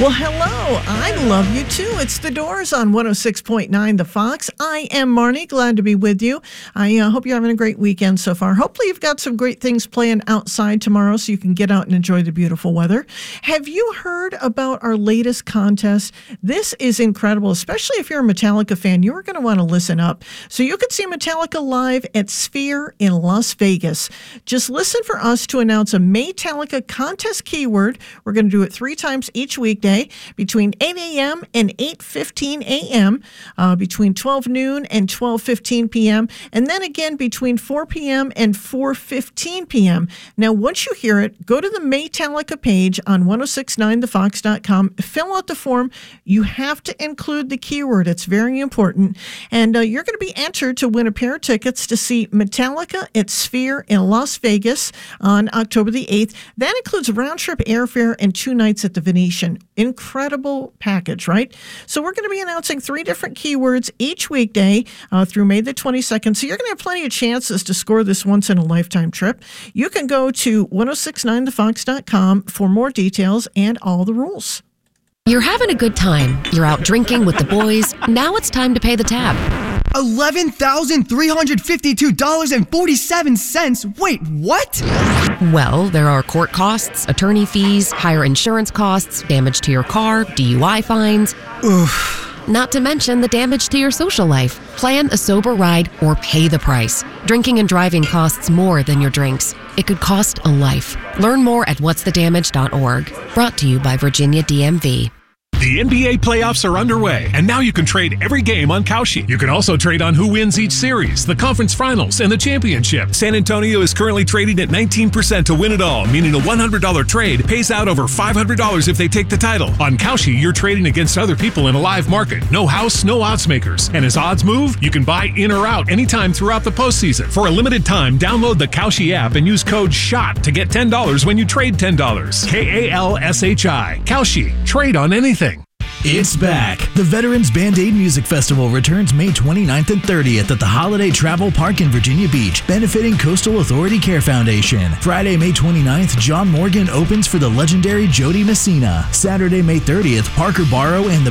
Well, hello. I love you too. It's The Doors on 106.9 The Fox. I am Marnie. Glad to be with you. I hope you're having a great weekend so far. Hopefully you've got some great things planned outside tomorrow so you can get out and enjoy the beautiful weather. Have you heard about our latest contest? This is incredible, especially if you're a Metallica fan. You're going to want to listen up. So you can see Metallica live at Sphere in Las Vegas. Just listen for us to announce a Metallica contest keyword. We're going to do it 3 times each weekday between 8 a.m. and 8:15 a.m., between 12 noon and 12:15 p.m., and then again between 4 p.m. and 4:15 p.m. Now, once you hear it, go to the Metallica page on 1069thefox.com, fill out the form. You have to include the keyword. It's very important. And you're going to be entered to win a pair of tickets to see Metallica at Sphere in Las Vegas on October the 8th. That includes round-trip airfare and 2 nights at the Venetian. Incredible package, right? So we're going to be announcing 3 different keywords each weekday through May the 22nd. So you're going to have plenty of chances to score this once-in-a-lifetime trip. You can go to 1069thefox.com for more details and all the rules. You're having a good time. You're out drinking with the boys. Now it's time to pay the tab. $11,352.47. Wait, what? Well, there are court costs, attorney fees, higher insurance costs, damage to your car, DUI fines. Oof. Not to mention the damage to your social life. Plan a sober ride or pay the price. Drinking and driving costs more than your drinks. It could cost a life. Learn more at whatsthedamage.org. Brought to you by Virginia DMV. The NBA playoffs are underway, and now you can trade every game on Kalshi. You can also trade on who wins each series, the conference finals, and the championship. San Antonio is currently trading at 19% to win it all, meaning a $100 trade pays out over $500 if they take the title. On Kalshi, you're trading against other people in a live market. No house, no odds makers. And as odds move, you can buy in or out anytime throughout the postseason. For a limited time, download the Kalshi app and use code SHOT to get $10 when you trade $10. KALSHI. Kalshi. Trade on anything. It's back. The Veterans Band-Aid Music Festival returns May 29th and 30th at the Holiday Travel Park in Virginia Beach, benefiting Coastal Authority Care Foundation. Friday, May 29th, John Morgan opens for the legendary Jody Messina. Saturday, May 30th, Parker Barrow and the